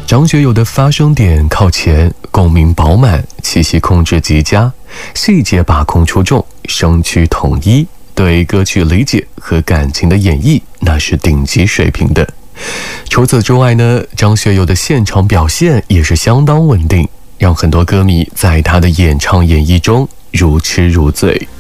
张学友的发声点靠前，共鸣饱满，气息控制极佳，细节把控出众，声区统一，对歌曲理解和感情的演绎那是顶级水平的。除此之外呢，张学友的现场表现也是相当稳定，让很多歌迷在他的演唱演绎中如痴如醉。